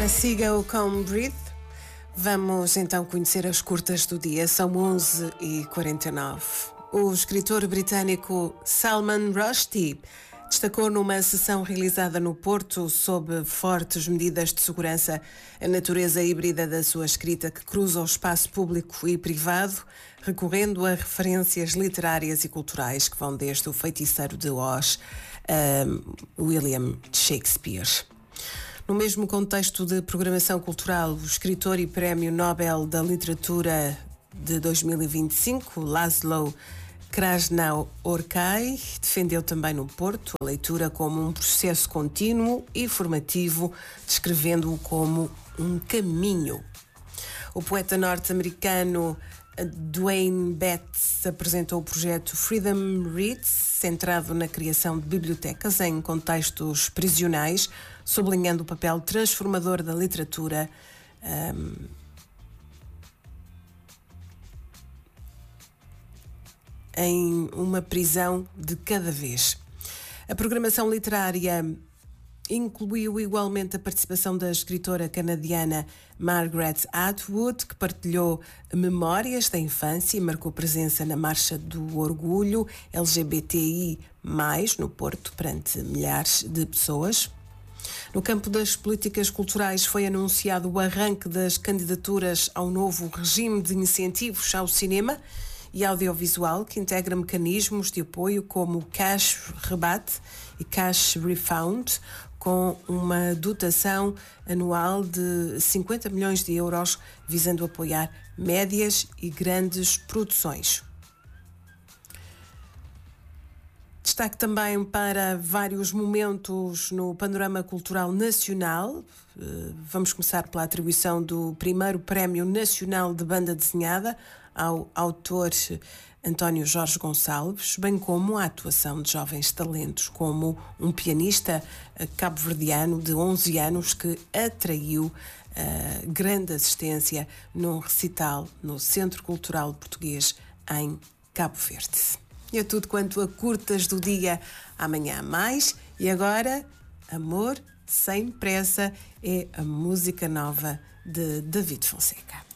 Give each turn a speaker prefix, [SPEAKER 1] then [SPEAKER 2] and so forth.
[SPEAKER 1] Siga-o com Breathe. Vamos então conhecer as curtas do dia. São 11h49. O escritor britânico Salman Rushdie destacou numa sessão realizada no Porto, sob fortes medidas de segurança, a natureza híbrida da sua escrita, que cruza o espaço público e privado, recorrendo a referências literárias e culturais que vão desde O Feiticeiro de Oz a William Shakespeare. No mesmo contexto de programação cultural, o escritor e Prémio Nobel da Literatura de 2025, Laszlo Krasznahorkai, defendeu também no Porto a leitura como um processo contínuo e formativo, descrevendo-o como um caminho. O poeta norte-americano Duane Betts apresentou o projeto Freedom Reads, centrado na criação de bibliotecas em contextos prisionais, sublinhando o papel transformador da literatura em uma prisão de cada vez. A programação literária incluiu igualmente a participação da escritora canadiana Margaret Atwood, que partilhou memórias da infância e marcou presença na Marcha do Orgulho LGBTI+, no Porto, perante milhares de pessoas. No campo das políticas culturais foi anunciado o arranque das candidaturas ao novo regime de incentivos ao cinema e audiovisual, que integra mecanismos de apoio como o Cash Rebate e Cash Refund, com uma dotação anual de 50 milhões de euros, visando apoiar médias e grandes produções. Destaque também para vários momentos no panorama cultural nacional. Vamos começar pela atribuição do primeiro Prémio Nacional de Banda Desenhada ao autor António Jorge Gonçalves, bem como a atuação de jovens talentos, como um pianista cabo-verdiano de 11 anos que atraiu grande assistência num recital no Centro Cultural Português em Cabo Verde. E é tudo quanto a curtas do dia. Amanhã há mais. E agora, Amor Sem Pressa é a música nova de David Fonseca.